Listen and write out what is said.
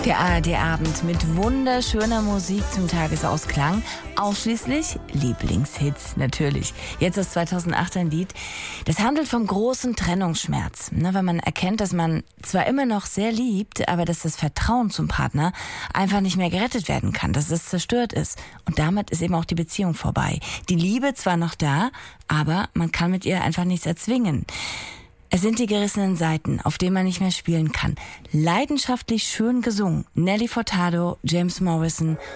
Der ARD-Abend mit wunderschöner Musik zum Tagesausklang. Ausschließlich Lieblingshits, natürlich. Jetzt das 2008er Lied. Das handelt vom großen Trennungsschmerz. Weil man erkennt, dass man zwar immer noch sehr liebt, aber dass das Vertrauen zum Partner einfach nicht mehr gerettet werden kann, dass es zerstört ist. Und damit ist eben auch die Beziehung vorbei. Die Liebe zwar noch da, aber man kann mit ihr einfach nichts erzwingen. Es sind die gerissenen Saiten, auf denen man nicht mehr spielen kann. Leidenschaftlich schön gesungen. Nelly Furtado, James Morrison